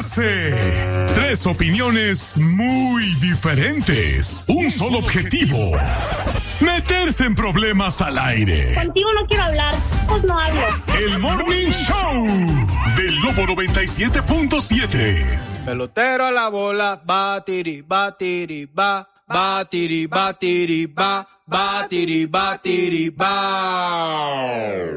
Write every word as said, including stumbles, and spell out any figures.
sé. Tres opiniones muy diferentes. Un solo objetivo. Meterse en problemas al aire. Contigo no quiero hablar, pues no hablo. El Morning Show del Lobo noventa y siete punto siete. Pelotero a la bola, batiri, batiri, ba, batiri, batiri, ba, batiri, batiri, ba.